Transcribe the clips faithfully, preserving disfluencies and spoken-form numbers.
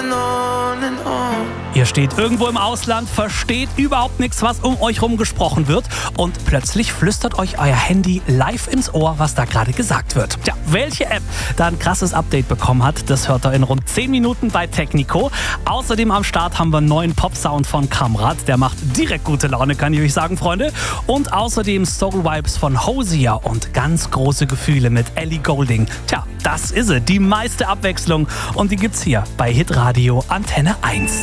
Ihr steht irgendwo im Ausland, versteht überhaupt nichts, was um euch rum gesprochen wird und plötzlich flüstert euch euer Handy live ins Ohr, was da gerade gesagt wird. Tja, welche App da ein krasses Update bekommen hat, das hört ihr in rund zehn Minuten bei Technico. Außerdem am Start haben wir einen neuen Pop-Sound von Kamrat, der macht direkt gute Laune, kann ich euch sagen, Freunde. Und außerdem Soul-Vibes von Hosier und ganz große Gefühle mit Ellie Goulding. Tja, das ist sie, die meiste Abwechslung und die gibt's hier bei Hitradio Antenne eins.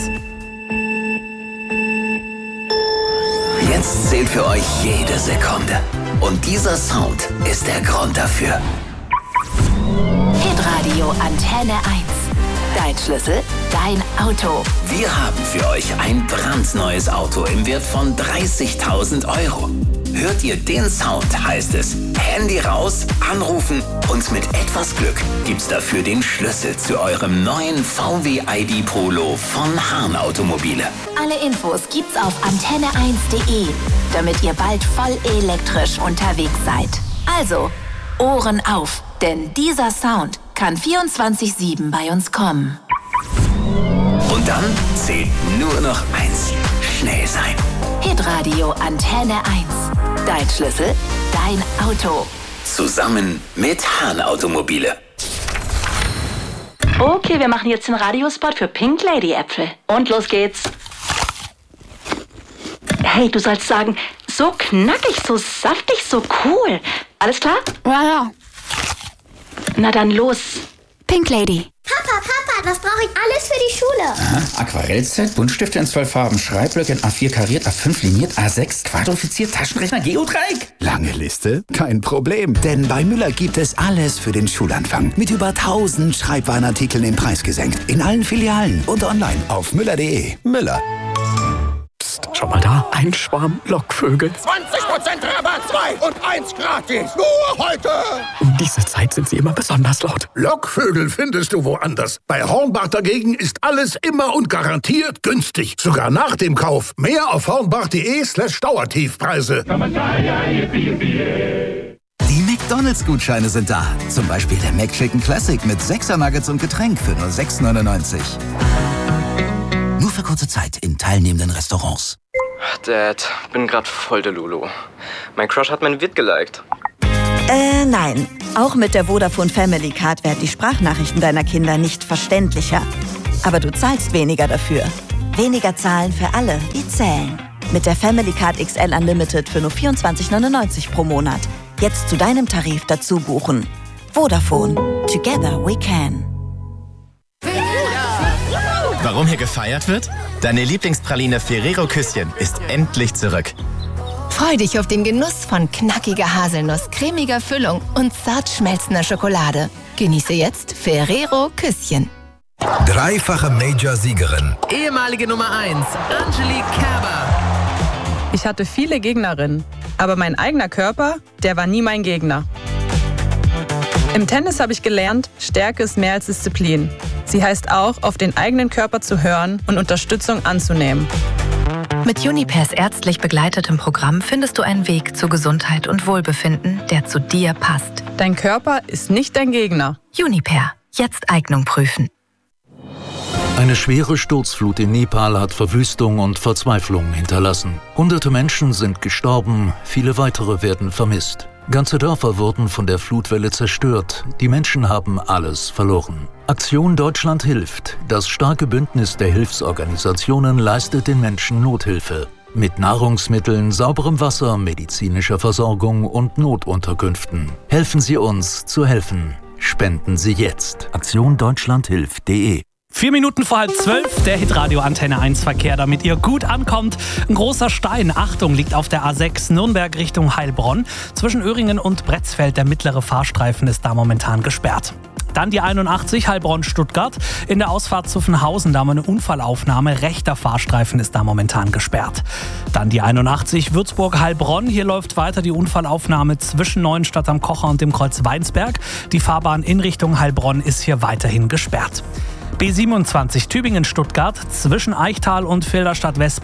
Jetzt zählt für euch jede Sekunde. Und dieser Sound ist der Grund dafür. Hitradio Antenne eins. Dein Schlüssel, dein Auto. Wir haben für euch ein brandneues Auto im Wert von dreißigtausend Euro. Hört ihr den Sound, heißt es Handy raus, anrufen und mit etwas Glück gibt's dafür den Schlüssel zu eurem neuen V W I D Polo von Hahn Automobile. Alle Infos gibt's auf antenne eins punkt de, damit ihr bald voll elektrisch unterwegs seid. Also, Ohren auf, denn dieser Sound kann vierundzwanzig sieben bei uns kommen. Und dann zählt nur noch eins: schnell sein. Hitradio Antenne eins. Dein Schlüssel, dein Auto. Zusammen mit Hahn Automobile. Okay, wir machen jetzt den Radiospot für Pink Lady Äpfel. Und los geht's. Hey, du sollst sagen, so knackig, so saftig, so cool. Alles klar? Ja, ja. Na dann los. Pink Lady. Papa, Papa, was brauche ich alles für die Schule? Aha, Aquarellset, Buntstifte in zwölf Farben, Schreibblöcke in A vier kariert, A fünf liniert, A sechs quadrifiziert, Taschenrechner, Geodreieck. Lange Liste? Kein Problem, denn bei Müller gibt es alles für den Schulanfang. Mit über tausend Schreibwarenartikeln den Preis gesenkt. In allen Filialen und online auf müller punkt de. Müller. Psst, schau mal da, ein Schwarm Lockvögel. zwanzig Prozent Rabatt, zwei und eins gratis. Nur heute. Um diese Zeit sind sie immer besonders laut. Lockvögel findest du woanders. Bei Hornbach dagegen ist alles immer und garantiert günstig. Sogar nach dem Kauf. Mehr auf hornbach punkt de slash Dauertiefpreise. Die McDonalds-Gutscheine sind da. Zum Beispiel der McChicken Classic mit sechser Nuggets und Getränk für nur sechs neunundneunzig. Nur für kurze Zeit in teilnehmenden Restaurants. Dad, bin grad voll der Lulu. Mein Crush hat mein Vid geliked. Äh, nein. Auch mit der Vodafone Family Card werden die Sprachnachrichten deiner Kinder nicht verständlicher. Aber du zahlst weniger dafür. Weniger zahlen für alle, die zählen. Mit der Family Card X L Unlimited für nur vierundzwanzig neunundneunzig pro Monat. Jetzt zu deinem Tarif dazu buchen. Vodafone. Together we can. Warum hier gefeiert wird? Deine Lieblingspraline Ferrero Küsschen ist endlich zurück. Freu dich auf den Genuss von knackiger Haselnuss, cremiger Füllung und zart schmelzender Schokolade. Genieße jetzt Ferrero Küsschen. Dreifache Major-Siegerin. Ehemalige Nummer eins, Angelique Kerber. Ich hatte viele Gegnerinnen, aber mein eigener Körper, der war nie mein Gegner. Im Tennis habe ich gelernt, Stärke ist mehr als Disziplin. Sie heißt auch, auf den eigenen Körper zu hören und Unterstützung anzunehmen. Mit Junipers ärztlich begleitetem Programm findest du einen Weg zu Gesundheit und Wohlbefinden, der zu dir passt. Dein Körper ist nicht dein Gegner. Juniper. Jetzt Eignung prüfen. Eine schwere Sturzflut in Nepal hat Verwüstung und Verzweiflung hinterlassen. Hunderte Menschen sind gestorben, viele weitere werden vermisst. Ganze Dörfer wurden von der Flutwelle zerstört. Die Menschen haben alles verloren. Aktion Deutschland hilft. Das starke Bündnis der Hilfsorganisationen leistet den Menschen Nothilfe. Mit Nahrungsmitteln, sauberem Wasser, medizinischer Versorgung und Notunterkünften. Helfen Sie uns zu helfen. Spenden Sie jetzt. Aktion Deutschland hilft punkt de. Vier Minuten vor halb zwölf, der Hitradio Antenne eins Verkehr, damit ihr gut ankommt. Ein großer Stein, Achtung, liegt auf der A sechs Nürnberg Richtung Heilbronn. Zwischen Öhringen und Bretzfeld, der mittlere Fahrstreifen ist da momentan gesperrt. Dann die einundachtzig Heilbronn-Stuttgart. In der Ausfahrt Zuffenhausen, da haben wir eine Unfallaufnahme. Rechter Fahrstreifen ist da momentan gesperrt. Dann die einundachtzig Würzburg-Heilbronn. Hier läuft weiter die Unfallaufnahme zwischen Neuenstadt am Kocher und dem Kreuz Weinsberg. Die Fahrbahn in Richtung Heilbronn ist hier weiterhin gesperrt. B siebenundzwanzig Tübingen-Stuttgart zwischen Eichtal und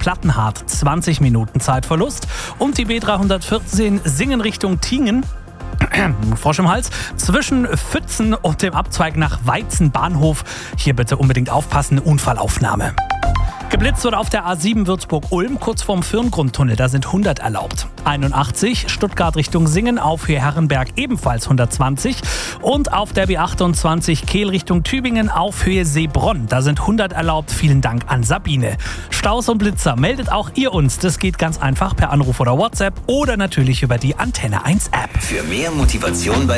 Filderstadt-West-Plattenhardt zwanzig Minuten Zeitverlust. Und die B dreihundertvierzehn Singen Richtung Tingen. Frosch im Hals, zwischen Pfützen und dem Abzweig nach Weizenbahnhof. Hier bitte unbedingt aufpassen, Unfallaufnahme. Geblitzt wurde auf der A sieben Würzburg-Ulm, kurz vorm Firngrundtunnel, da sind hundert erlaubt. einundachtzig, Stuttgart Richtung Singen, auf Höhe Herrenberg ebenfalls hundertzwanzig. Und auf der B achtundzwanzig Kehl Richtung Tübingen, auf Höhe Seebronn, da sind hundert erlaubt. Vielen Dank an Sabine. Staus und Blitzer, meldet auch ihr uns. Das geht ganz einfach per Anruf oder WhatsApp oder natürlich über die Antenne eins App. Für mehr Motivation bei